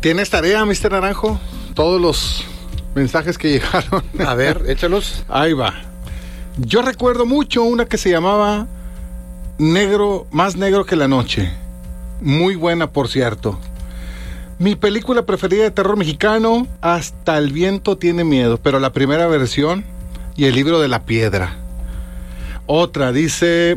¿Tienes tarea, Mr. Naranjo? Todos los mensajes que llegaron. A ver, échalos. Ahí va. Yo recuerdo mucho una que se llamaba Más negro que la noche. Muy buena, por cierto. Mi película preferida de terror mexicano, Hasta el viento tiene miedo, pero la primera versión y El libro de la piedra. Otra dice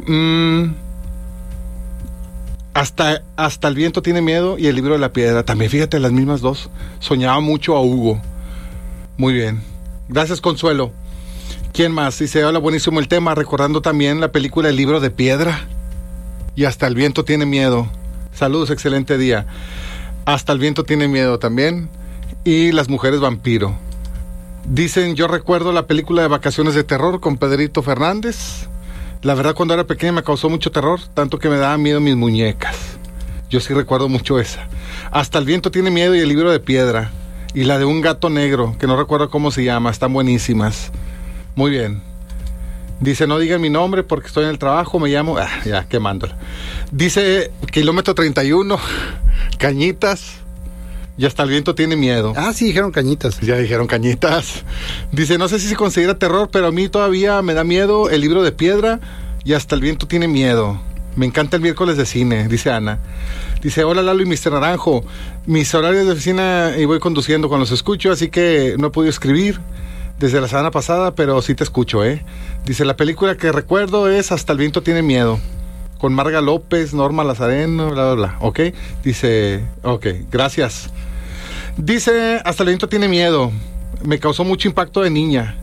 hasta el viento tiene miedo y El libro de la piedra. También fíjate, las mismas dos. Soñaba mucho a Hugo. Muy bien. Gracias, Consuelo. ¿Quién más? Dice, hola, buenísimo el tema, recordando también la película El libro de piedra y Hasta el viento tiene miedo. Saludos, excelente día. Hasta el viento tiene miedo también. Y Las mujeres vampiro. Dicen, yo recuerdo la película de Vacaciones de terror con Pedrito Fernández. La verdad, cuando era pequeña me causó mucho terror, tanto que me daba miedo mis muñecas. Yo sí recuerdo mucho esa. Hasta el viento tiene miedo y El libro de piedra. Y la de un gato negro, que no recuerdo cómo se llama, están buenísimas. Muy bien. Dice, no digan mi nombre porque estoy en el trabajo, me llamo... ya, quemándola. Dice, kilómetro 31, Cañitas, y Hasta el viento tiene miedo. Sí, dijeron Cañitas. Ya dijeron Cañitas. Dice, no sé si se considera terror, pero a mí todavía me da miedo El libro de piedra y Hasta el viento tiene miedo. Me encanta el miércoles de cine, dice Ana. Dice, hola Lalo y Mr. Naranjo. Mis horarios de oficina y voy conduciendo cuando los escucho, así que no he podido escribir desde la semana pasada, pero sí te escucho, Dice, la película que recuerdo es Hasta el viento tiene miedo, con Marga López, Norma Lazareno, bla, bla, bla, ¿ok? Dice, ok, gracias. Dice, Hasta el viento tiene miedo, me causó mucho impacto de niña.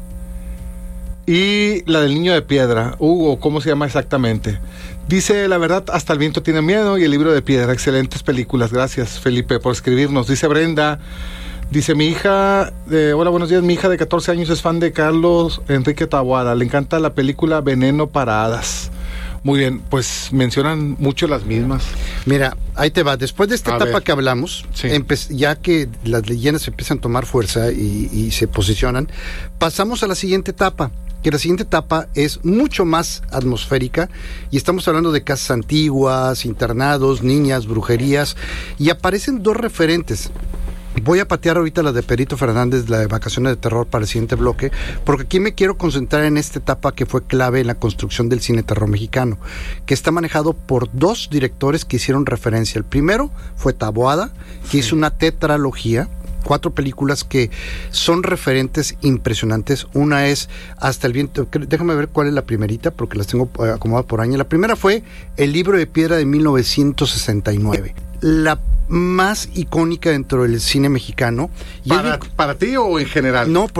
Y la del niño de piedra, Hugo, ¿cómo se llama exactamente? Dice, la verdad, Hasta el viento tiene miedo y El libro de piedra, excelentes películas, gracias Felipe por escribirnos. Dice Brenda, dice, mi hija, hola, buenos días, mi hija de 14 años es fan de Carlos Enrique Taboada, le encanta la película Veneno para hadas. Muy bien, pues mencionan mucho las mismas. Mira, ahí te va. Después de esta etapa que hablamos, sí, ya que las leyendas empiezan a tomar fuerza y se posicionan, pasamos a la siguiente etapa, que la siguiente etapa es mucho más atmosférica y estamos hablando de casas antiguas, internados, niñas, brujerías, y aparecen dos referentes. Voy a patear ahorita la de Pedrito Fernández, la de Vacaciones de terror, para el siguiente bloque, porque aquí me quiero concentrar en esta etapa que fue clave en la construcción del cine terror mexicano, que está manejado por dos directores que hicieron referencia. El primero fue Taboada, que hizo una tetralogía, 4 películas que son referentes impresionantes. Una es Hasta el viento, déjame ver cuál es la primerita, porque las tengo acomodadas por año. La primera fue El libro de piedra de 1969. La más icónica dentro del cine mexicano. ¿Para ti o en general? No,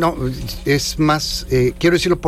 es más, quiero decirlo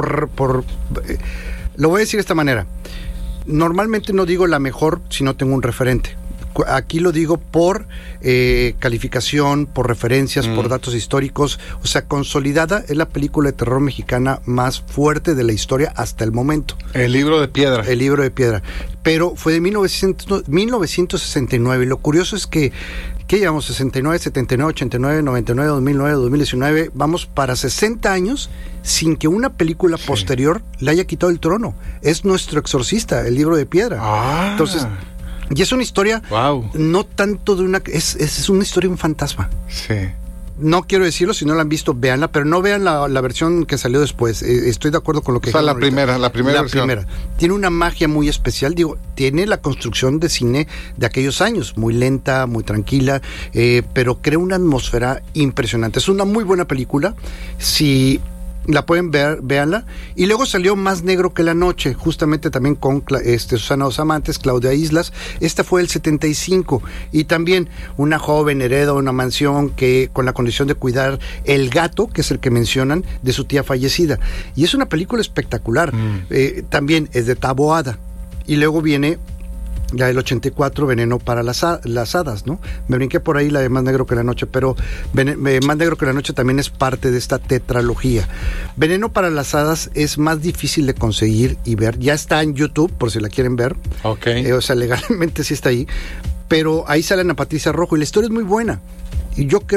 lo voy a decir de esta manera. Normalmente no digo la mejor si no tengo un referente. Aquí lo digo por calificación, por referencias, por datos históricos. O sea, consolidada es la película de terror mexicana más fuerte de la historia hasta el momento. El libro de piedra. El libro de piedra. Pero fue de 1969. Y lo curioso es que, ¿qué llevamos? 69, 79, 89, 99, 2009, 2019. Vamos para 60 años sin que una película posterior le haya quitado el trono. Es nuestro exorcista, El libro de piedra. Entonces... Y es una historia, no tanto de una... Es una historia de un fantasma. Sí. No quiero decirlo, si no la han visto, véanla, pero no vean la versión que salió después. Estoy de acuerdo con lo que... O sea, la primera versión. Tiene una magia muy especial, tiene la construcción de cine de aquellos años, muy lenta, muy tranquila, pero crea una atmósfera impresionante. Es una muy buena película. Si la pueden ver, véanla. Y luego salió Más negro que la noche, justamente también con Susana Dos Amantes, Claudia Islas. Esta fue el 75. Y también una joven hereda una mansión que con la condición de cuidar el gato, que es el que mencionan, de su tía fallecida. Y es una película espectacular. También es de Taboada. Y luego viene la del 84, Veneno para las hadas, ¿no? Me brinqué por ahí la de Más negro que la noche, pero Más negro que la noche también es parte de esta tetralogía. Veneno para las hadas es más difícil de conseguir y ver. Ya está en YouTube, por si la quieren ver. Ok. O sea, legalmente sí está ahí. Pero ahí sale Ana Patricia Rojo y la historia es muy buena. Y yo creo